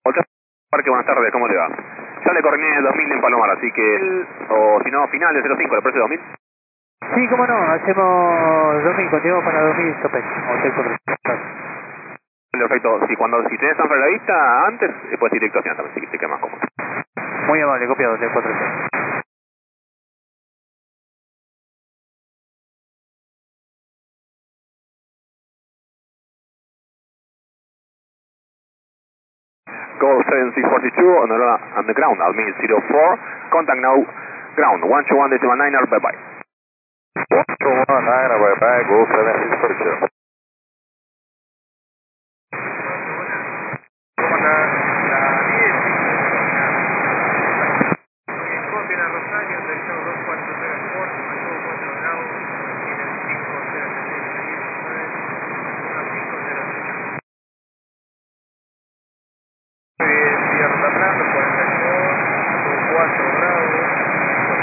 Hotel Parque, buenas tardes, ¿cómo le va? Ya le coordiné 2000 en Palomar, así que, o si no, final de 05, ¿le parece 2000? Sí, cómo no, hacemos 2000, continuamos para 2000 Sopec, Hotel 4. Perfecto, si tenés Sanfra a la vista, antes, puedes ir directo hacia también, si te queda más cómodo. Muy amable, copiado, Hotel 4. Go 7642 on the ground, Almin 04, contact now, ground, 121.9, bye bye. 121.9, bye bye, go 7642.